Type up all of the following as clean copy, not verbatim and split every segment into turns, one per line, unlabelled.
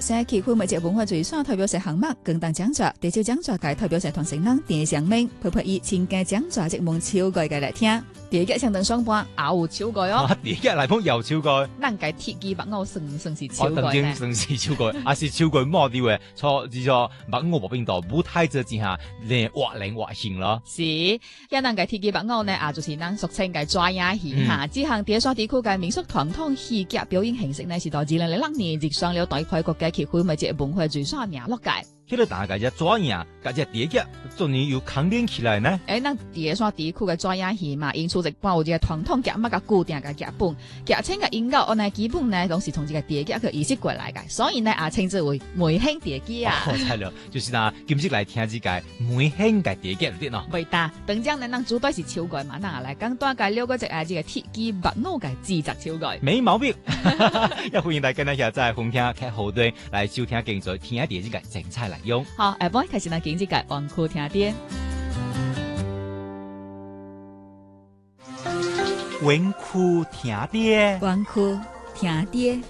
省旗會媒節文化最爽代表是項目更當獎座，第九獎座界代表是團成人電上面，配配以前嘅獎座節目超過嘅來聽。第一個相當上半也有超過哦。
第一個來講又超過。
咱嘅鐵枝白鵝算是超過
呢？算是超過，還是超過冇啲嘅，錯叫做白鵝無邊度，舞台之下連活靈活現咯。
是，一咱嘅鐵枝白鵝呢，就是咱俗稱嘅抓野戲哈。這項第一所地區嘅民俗傳統戲劇表演形式呢，是到2006年直上了大開國嘅旗會媒節文化最爽名錄界。
迄個大家只抓野，家只第一個終於有肯定起來呢。
咱第一所地區嘅抓野戲嘛，因出一半有一個傳統劇目嘅固定嘅劇本，劇情嘅音樂呢基本呢都是從這個第一個去移植過來嘅，所以呢也稱之為梅興第一啊。
哦，係了，就是嗱，今次來聽這個梅興嘅第一個啲咯。
袂呾，當將呢咱主要是超過嘛，咱來講大概了解一下這個鐵枝白鵝嘅製作超過。
沒毛病，也歡迎大家呢下載風聽劇後端來收聽更多聽一啲嘅精彩內容。
好，下晡開始呢，經濟界王酷聽啲。
王酷聽啲，
王酷聽啲。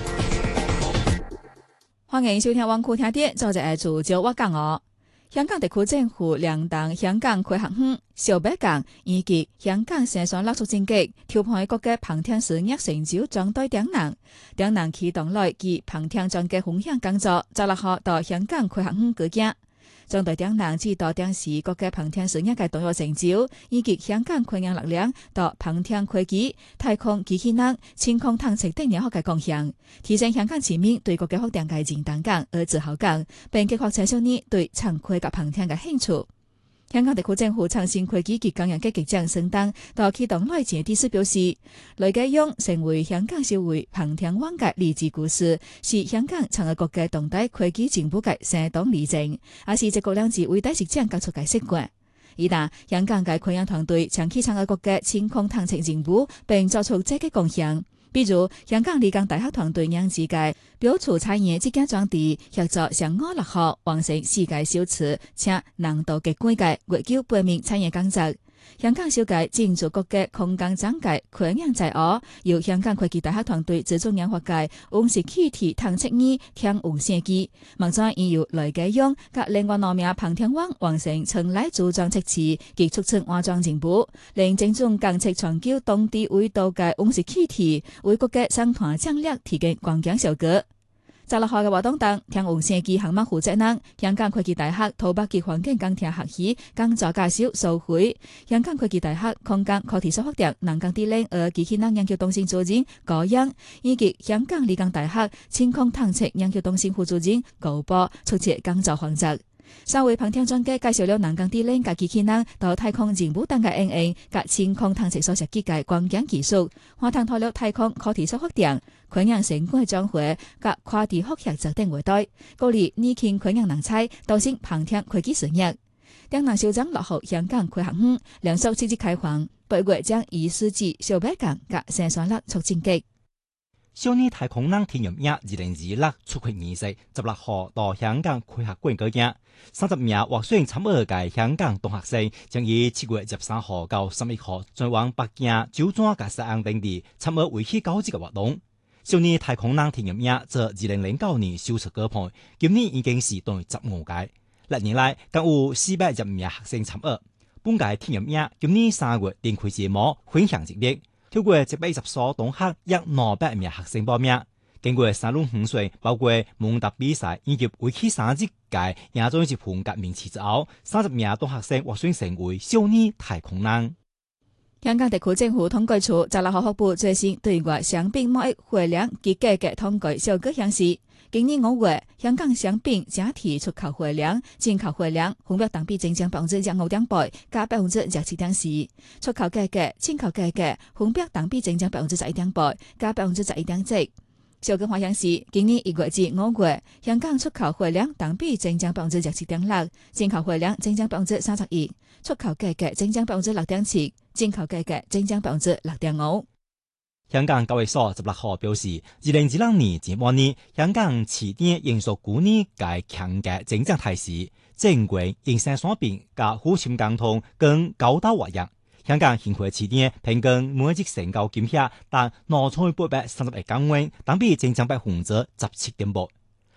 歡迎收聽王酷聽啲，做者係主角我講哦。香港特區政府聯同香港開學院、小北港以及香港生產力促進局調配各個烹調事業成就裝對頂人啟動來及烹調裝嘅分享工作，16號到香港開學院舉行。裝對頂人指導當時各個烹調事業嘅重要成就，以及香港開源力量到烹調科技、太空機器人、清空探測等領域嘅貢獻，提升香港市民對各個發展嘅認同感而自豪感，並激發青少年對產科及烹調嘅興趣。香港特區政府創新科技及工業局局長孫東到啟動來前的時表示，雷家勇成為香港社會烹調網嘅勵志故事，是香港產業國嘅動態科技進步嘅生動例證，也是一國兩制偉大實踐交出嘅成果。而但香港嘅科研團隊長期產業國嘅清空探測任務，並作出積極貢獻。比如香港理工大學團隊讓自界標儲產業之間裝置協助上5、6號完成世界首次且難度極高嘅月球背面產業工作。香港首屆進駐國嘅空間裝界科研在學，由香港科技大學團隊自主研發嘅溫室氣體探測儀添運射機，目前已由雷家勇及另外2名烹調網完成城內組裝測試及促成安裝任務，令正宗監測全球當地緯度嘅溫室氣體為國嘅生態戰略提供關鍵效果。16號嘅活動中，添運射機項目負責人香港科技大學土木及環境工程學系工作教授蘇輝，香港科技大學空間課題所發展南港地領和機器人研究中心主任高陽，以及香港理工大學清空探測研究中心副主任高波出席工作環節。3位烹調專家介紹了南港地領及機器人到太空任務等嘅應用及清空探測所設計嘅關鍵技術，還探討了太空課題所發展、科研成果嘅轉化及跨地學協作等話題，鼓勵年輕科研人才投身烹調科技事業。兩人首長落後香港開學院，兩所積極開放，8月將移師至小北港及生產力促進局。
少年太空人體驗營2026出發儀式16號到香港開學館舉行，30名獲選參與嘅香港中學生將於7月13號到11號前往北京、九莊及西安等地參與為期9日嘅活動。少年太空人體驗營自2009年首次舉辦，今年已經是第15屆，6年來共有415名學生參與。本屆體驗營今年3月展開節目分享經歷。超過110所同學約200名學生報名，經過3輪衡選，包括問答比賽以及為期3日嘅亞洲一盤革命詞之後，30名同學生獲選成為少年太空人。
香港特區政府統計處16號發布最新對外商品貿易貨量及價格統計數據顯示，今年5月香港商品整體出口貨量、進口貨量分別同比增長25.8%加17.4%，出口價格、進口價格分別同比增長11.8%加11.7%。數據顯示，今年1月至5月，香港出口貨量同比增長17.6%，進口貨量增長31%，出口價格增長6.7%，進口價格增長6.5%。
香港交易所16號表示，2022年前半年，香港市電延續去年嘅強勁增長態勢，整體營商產品加互簽溝通更高度活躍。香港現貨市電平均每日成交金額達2,831港元，同比增長17.8%。